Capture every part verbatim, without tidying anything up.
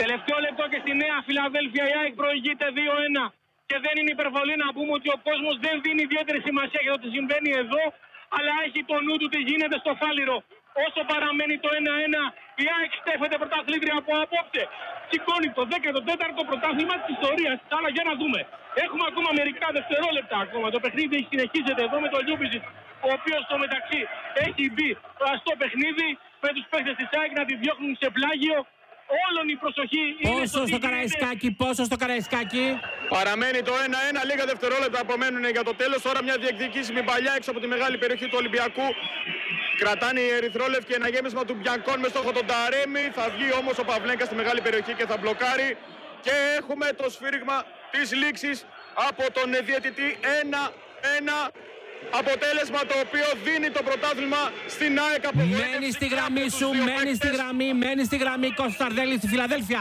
Τελευταίο λεπτό και στη Νέα Φιλαδέλφια η ΑΕΚ προηγείται δύο ένα. Και δεν είναι υπερβολή να πούμε ότι ο κόσμος δεν δίνει ιδιαίτερη σημασία για το τι συμβαίνει εδώ, αλλά έχει το νου του τι γίνεται στο Φάληρο. Όσο παραμένει το ένα ένα, η ΑΕΚ στέφεται πρωταθλήτρια από απόψε. Σηκώνει το δέκατο τέταρτο πρωτάθλημα της ιστορίας. Αλλά για να δούμε. Έχουμε ακόμα μερικά δευτερόλεπτα ακόμα. Το παιχνίδι συνεχίζεται εδώ με τον Λιούμπιτζιτ, ο οποίος στο μεταξύ έχει μπει στο παιχνίδι με τους παίκτες της ΑΕΚ να τη διώχνουν σε πλάγιο. Όλον η προσοχή είναι πόσο στο Καραϊσκάκι, πόσο στο Καραϊσκάκι. Παραμένει το ένα ένα, λίγα δευτερόλεπτα απομένουν για το τέλος. Τώρα μια διεκδικήσιμη παλιά έξω από τη μεγάλη περιοχή του Ολυμπιακού. Κρατάνε οι ερυθρόλευκοι ένα γέμισμα του Μπιανκόν με στόχο τον Ταρέμι. Θα βγει όμως ο Παυλέγκας στη μεγάλη περιοχή και θα μπλοκάρει. Και έχουμε το σφύριγμα της λήξης από τον διαιτητή. ένα ένα. Αποτέλεσμα το οποίο δίνει το πρωτάθλημα στην ΑΕΚ. Μένει στη γραμμή σου, μένει στη γραμμή, μένει στη γραμμή Κωνσταντέλη στη Φιλαδέλφια.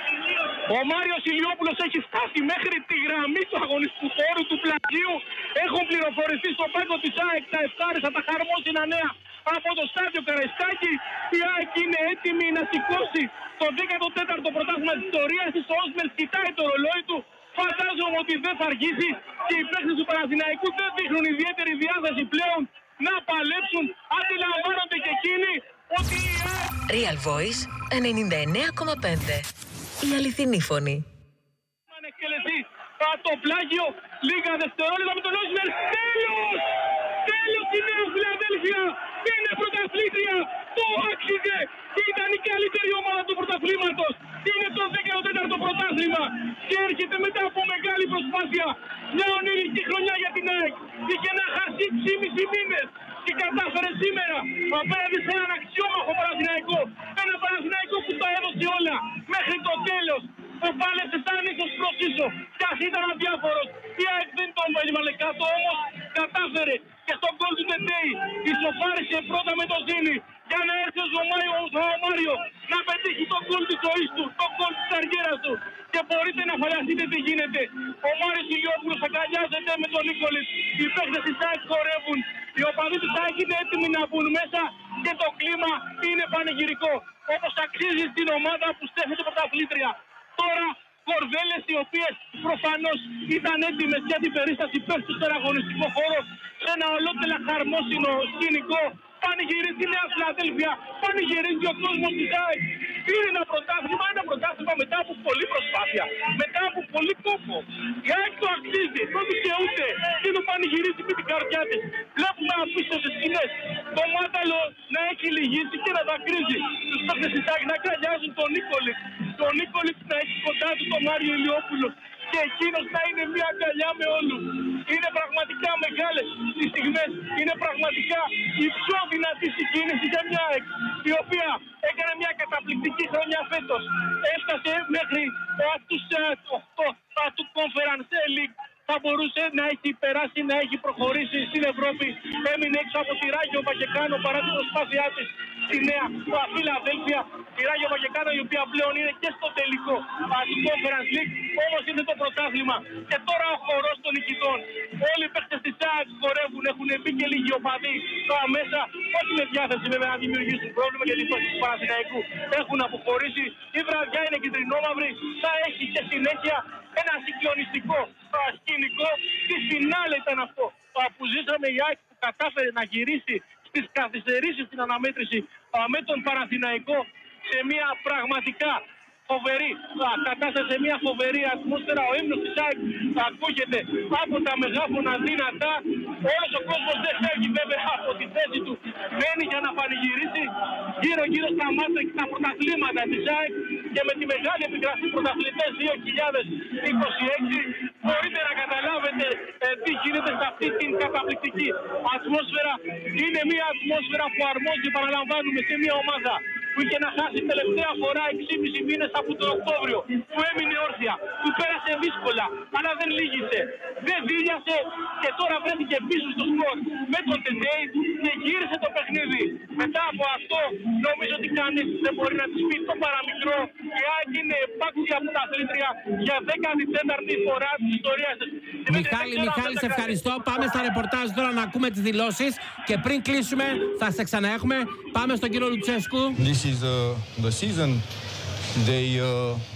Ο Μάριος Ηλιόπουλος έχει φτάσει μέχρι τη γραμμή του αγωνιστικού χώρου του πλαγίου. Έχουν πληροφορηθεί στο πάγκο της ΑΕΚ τα ευχάριστα, τα χαρμόσυνα νέα από το στάδιο Καραϊσκάκη. Η ΑΕΚ είναι έτοιμη να σηκώσει το δέκατο τέταρτο πρωτάθλημα της ιστορίας της. Ο Όσμελ κοιτάει το ρολόι του. Φαντάζομαι ότι δεν θα αργήσει και οι παίκτες του Παναθηναϊκού δεν δείχνουν ιδιαίτερη διάθεση πλέον να παλέψουν. Αντιλαμβάνονται και εκείνοι ότι η ΑΕΚ... Real Voice ενενήντα εννέα κόμμα πέντε. Η αληθινή φωνή. Ανεκκελεθεί το πλάγιο, λίγα δευτερόλεπτα με τον Όσμελ. Τέλος! Τέλος η Νέα Φιλαδέλφια! Είναι πρωταθλήτρια! Το άξιζε! Ήταν η καλύτερη ομάδα του πρωταθλήματος! Είναι το δέκατο τέταρτο πρωτάθλημα και έρχεται μετά από μεγάλη προσπάθεια. Μια ονειρική χρονιά για την ΑΕΚ. Είχε να χάσει έξι και μισό μήνες και κατάφερε σήμερα απέναντι σε έναν αξιόμαχο Παναθηναϊκό. Ένα Παναθηναϊκό που τα έδωσε όλα μέχρι το τέλος. Ο πάλεψε σαν ίσως προς ίσο κι ας ήταν αδιάφορος. Η ΑΕΚ δεν τον έβαλε κάτω, όμως κατάφερε και στον γκολ του Τεντέι ισοφάρισε πρώτα με το Ζήνη για να έρθει ο Μάριο να πετύχει τον γκολ της ζωής του, τον γκολ της καριέρας του. Και μπορείτε να φανταστείτε τι γίνεται. Ο Μάριος Ηλιόπουλος αγκαλιάζεται με τον Νίκολιτ. Οι παίκτες της ΑΕΚ χορεύουν. Οι οπαδοί της ΑΕΚ είναι έτοιμοι να μπουν μέσα και το κλίμα είναι πανηγυρικό. Όπως αξίζει στην ομάδα που στέφεται πρωταθλήτρια. Τώρα κορδέλες οι οποίες προφανώς ήταν έτοιμες για την περίσταση πέφτουν στον αγωνιστικό χώρο σε ένα ολότελα χαρμόσυνο σκηνικό. Πανηγυρίζει η Νέα Φιλαδέλφια, πανηγυρίζει ο κόσμος της ΑΕΚ. Είναι ένα πρωτάθλημα, ένα πρωτάθλημα μετά από πολλή προσπάθεια, μετά από πολύ κόπο. Η ΑΕΚ το αξίζει, το δικαιούται και το πανηγυρίζει με την καρδιά της. Βλέπουμε απίστευτες σκηνές. Το μάταλο να έχει λυγίσει και να δακρύζει. Τους παίκτες της ΑΕΚ να αγκαλιάζουν τον Νίκολιτ. Τον Νίκολιτ να έχει κοντά του τον Μάριο Ηλιόπουλο. Και εκείνος να είναι μια αγκαλιά με όλους. Είναι πραγματικά μεγάλες οι στιγμές. Είναι πραγματικά η πιο δυνατή συγκίνηση για μια ΑΕΚ, η οποία έκανε μια καταπληκτική χρονιά φέτος. Έφτασε μέχρι τους οκτώ του Conference League. Θα μπορούσε να έχει περάσει, να έχει προχωρήσει στην Ευρώπη. Έμεινε έξω από τη Ράγιο Βαγεκάνο παρά την προσπάθειά της στη Νέα Φιλαδέλφια. Η Ράγιο Βαγεκάνο, η οποία πλέον είναι και στο τελικό του Conference League. Όμως είναι το πρωτάθλημα. Και τώρα ο χορός των νικητών. Όλοι οι παίκτες της ΑΕΚ χορεύουν, έχουν μπει και λίγοι οπαδοί μέσα. Όχι με διάθεση βέβαια να δημιουργήσουν πρόβλημα γιατί οι παίκτες του Παναθηναϊκού έχουν αποχωρήσει. Η βραδιά είναι κυτρινόμαυρη. Θα έχει και συνέχεια ένα συγκλονιστικό σκηνικό. Στη φινάλε ήταν αυτό που ζήσαμε, η ΑΕΚ που κατάφερε να γυρίσει στις καθυστερήσεις στην αναμέτρηση με τον Παναθηναϊκό σε μια πραγματικά φοβερή κατάσταση, σε μια φοβερή ατμόσφαιρα. Ο ύμνος της ΑΕΚ ακούγεται από τα μεγάφωνα δυνατά. Όλος ο κόσμος δεν φεύγει βέβαια από τη θέση του. Μένει για να πανηγυρίσει γύρω γύρω στα μάτια και τα πρωταθλήματα της ΑΕΚ και με τη μεγάλη επιγραφή πρωταθλητές δύο χιλιάδες είκοσι έξι μπορείτε να καταλάβετε ε, τι γίνεται σε αυτή την καταπληκτική ατμόσφαιρα. Είναι μια ατμόσφαιρα που αρμόζει, παραλαμβάνουμε, σε μια ομάδα που είχε να χάσει τελευταία φορά έξι και μισό μήνες από τον Οκτώβριο, που έμεινε όρθια, που πέρασε δύσκολα, αλλά δεν λύγησε, δεν δίλιασε και τώρα βρέθηκε πίσω στο σκορ με τον Τεντέι και γύρισε το παιχνίδι. Μετά από αυτό νομίζω ότι κανείς δεν μπορεί να της πει το παραμικρό. Η ΑΕΚ είναι επάξια πρωταθλήτρια για δέκατη τέταρτη φορά της ιστορίας της. Μιχάλη, Μιχάλη, σε ευχαριστώ. Πάμε στα ρεπορτάζ τώρα να ακούμε τις δηλώσεις και πριν κλείσουμε θα σε ξαναέχουμε. Πάμε στον κύριο Λουτσέσκου. This is uh, the season. They uh,